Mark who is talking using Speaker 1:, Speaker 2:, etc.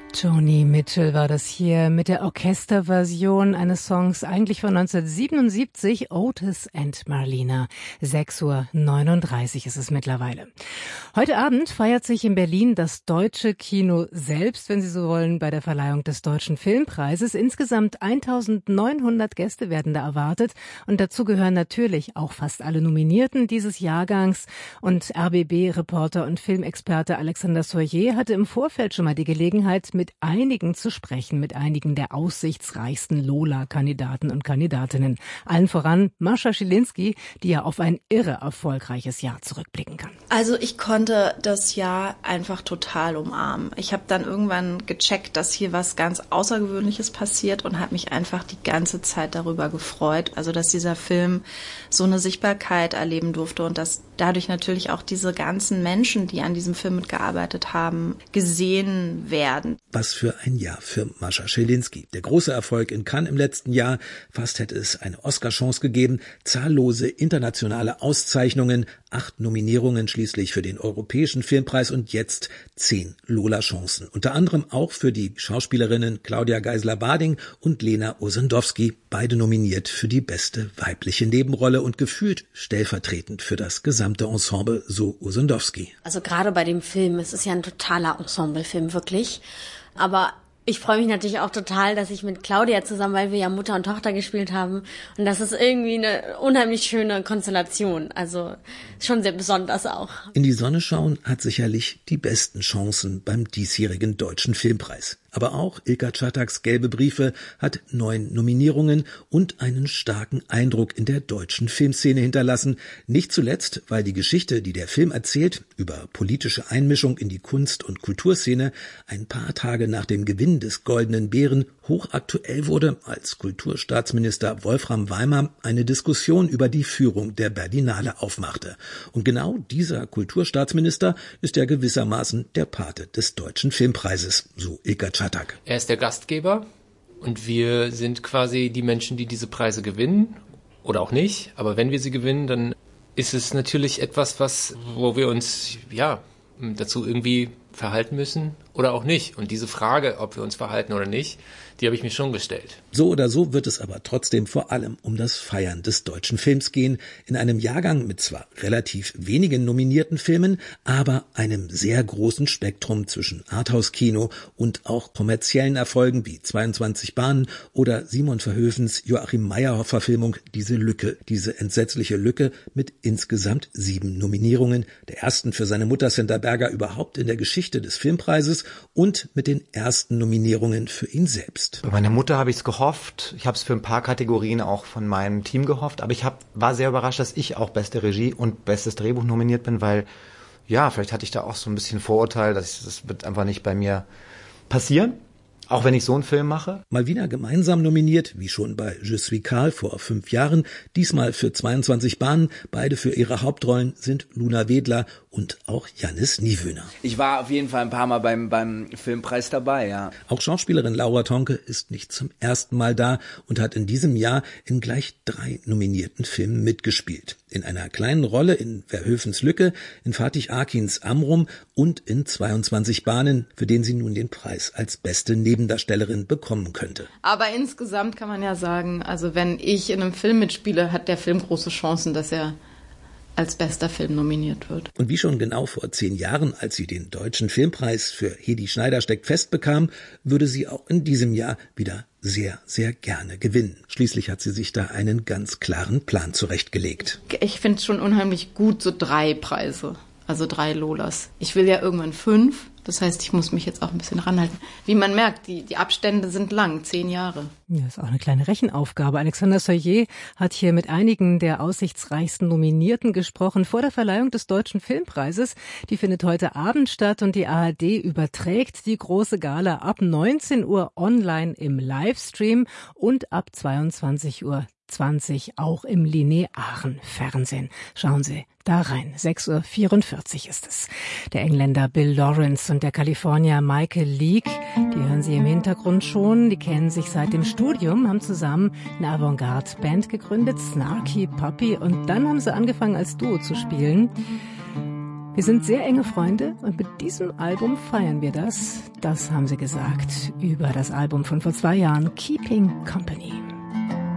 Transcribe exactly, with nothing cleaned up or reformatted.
Speaker 1: Joni Mitchell war das hier mit der Orchesterversion eines Songs eigentlich von neunzehnhundertsiebenundsiebzig, Otis and Marlena. sechs Uhr neununddreißig ist es mittlerweile. Heute Abend feiert sich in Berlin das Deutsche Kino selbst, wenn Sie so wollen, bei der Verleihung des Deutschen Filmpreises. Insgesamt eintausendneunhundert Gäste werden da erwartet und dazu gehören natürlich auch fast alle Nominierten dieses Jahrgangs. Und R B B-Reporter und Filmexperte Alexander Soyer hatte im Vorfeld schon mal die Gelegenheit, mit einigen zu sprechen, mit einigen der aussichtsreichsten Lola-Kandidaten und Kandidatinnen. Allen voran Mascha Schilinski, die ja auf ein irre erfolgreiches Jahr zurückblicken kann.
Speaker 2: Also ich konnte das Jahr einfach total umarmen. Ich habe dann irgendwann gecheckt, dass hier was ganz Außergewöhnliches passiert und habe mich einfach die ganze Zeit darüber gefreut. Also dass dieser Film so eine Sichtbarkeit erleben durfte und dass dadurch natürlich auch diese ganzen Menschen, die an diesem Film mitgearbeitet haben, gesehen werden.
Speaker 3: Was für ein Jahr für Mascha Schilinski. Der große Erfolg in Cannes im letzten Jahr, fast hätte es eine Oscar-Chance gegeben, zahllose internationale Auszeichnungen, acht Nominierungen schließlich für den Europäischen Filmpreis und jetzt zehn Lola-Chancen. Unter anderem auch für die Schauspielerinnen Claudia Geisler-Barding und Lena Osendowski, beide nominiert für die beste weibliche Nebenrolle und gefühlt stellvertretend für das gesamte Ensemble, so Osendowski.
Speaker 4: Also gerade bei dem Film, es ist ja ein totaler Ensemblefilm, wirklich. Aber ich freue mich natürlich auch total, dass ich mit Claudia zusammen, weil wir ja Mutter und Tochter gespielt haben, und das ist irgendwie eine unheimlich schöne Konstellation. Also schon sehr besonders auch.
Speaker 3: In die Sonne schauen hat sicherlich die besten Chancen beim diesjährigen Deutschen Filmpreis. Aber auch Ilka Czattaks Gelbe Briefe hat neun Nominierungen und einen starken Eindruck in der deutschen Filmszene hinterlassen. Nicht zuletzt, weil die Geschichte, die der Film erzählt, über politische Einmischung in die Kunst- und Kulturszene, ein paar Tage nach dem Gewinn des Goldenen Bären hochaktuell wurde, als Kulturstaatsminister Wolfram Weimar eine Diskussion über die Führung der Berlinale aufmachte. Und genau dieser Kulturstaatsminister ist ja gewissermaßen der Pate des Deutschen Filmpreises, so Ilka Czatak.
Speaker 5: Er ist der Gastgeber und wir sind quasi die Menschen, die diese Preise gewinnen oder auch nicht. Aber wenn wir sie gewinnen, dann ist es natürlich etwas, was, wo wir uns ja dazu irgendwie verhalten müssen oder auch nicht. Und diese Frage, ob wir uns verhalten oder nicht, die habe ich mir schon gestellt.
Speaker 3: So oder so wird es aber trotzdem vor allem um das Feiern des deutschen Films gehen, in einem Jahrgang mit zwar relativ wenigen nominierten Filmen, aber einem sehr großen Spektrum zwischen Arthouse-Kino und auch kommerziellen Erfolgen wie zweiundzwanzig Bahnen oder Simon Verhoevens Joachim Meyerhoff-Verfilmung Diese Lücke, diese entsetzliche Lücke mit insgesamt sieben Nominierungen, der ersten für seine Mutter Senta Berger überhaupt in der Geschichte des Filmpreises und mit den ersten Nominierungen für ihn selbst.
Speaker 6: Bei meiner Mutter habe ich es gehofft. Ich habe es für ein paar Kategorien auch von meinem Team gehofft. Aber ich hab, war sehr überrascht, dass ich auch beste Regie und bestes Drehbuch nominiert bin, weil, ja, vielleicht hatte ich da auch so ein bisschen Vorurteil, dass ich, das wird einfach nicht bei mir passieren. Auch wenn ich so einen Film mache.
Speaker 3: Mal wieder gemeinsam nominiert, wie schon bei Je suis Karl vor fünf Jahren, diesmal für zweiundzwanzig Bahnen. Beide für ihre Hauptrollen sind Luna Wedler und auch Jannis Niewöhner.
Speaker 7: Ich war auf jeden Fall ein paar Mal beim, beim Filmpreis dabei, ja.
Speaker 3: Auch Schauspielerin Laura Tonke ist nicht zum ersten Mal da und hat in diesem Jahr in gleich drei nominierten Filmen mitgespielt. In einer kleinen Rolle in Verhoevens Lücke, in Fatih Akins Amrum und in zweiundzwanzig Bahnen, für den sie nun den Preis als beste Nebendarstellerin bekommen könnte.
Speaker 8: Aber insgesamt kann man ja sagen, also wenn ich in einem Film mitspiele, hat der Film große Chancen, dass er als bester Film nominiert wird.
Speaker 3: Und wie schon genau vor zehn Jahren, als sie den Deutschen Filmpreis für Hedi Schneider steckt fest bekam, würde sie auch in diesem Jahr wieder sehr, sehr gerne gewinnen. Schließlich hat sie sich da einen ganz klaren Plan zurechtgelegt.
Speaker 8: Ich finde es schon unheimlich gut, so drei Preise, also drei Lolas. Ich will ja irgendwann fünf, das heißt, ich muss mich jetzt auch ein bisschen ranhalten. Wie man merkt, die, die Abstände sind lang, zehn Jahre.
Speaker 1: Ja, ist auch eine kleine Rechenaufgabe. Alexander Soyer hat hier mit einigen der aussichtsreichsten Nominierten gesprochen vor der Verleihung des Deutschen Filmpreises. Die findet heute Abend statt und die A R D überträgt die große Gala ab neunzehn Uhr online im Livestream und ab zweiundzwanzig Uhr zwanzig auch im linearen Fernsehen. Schauen Sie da rein. sechs Uhr vierundvierzig ist es. Der Engländer Bill Lawrence und der Kalifornier Michael Leake, die hören Sie im Hintergrund schon, die kennen sich seit dem Studium, haben zusammen eine Avantgarde-Band gegründet, Snarky Puppy, und dann haben sie angefangen als Duo zu spielen. Wir sind sehr enge Freunde und mit diesem Album feiern wir das. Das haben sie gesagt über das Album von vor zwei Jahren, Keeping Company.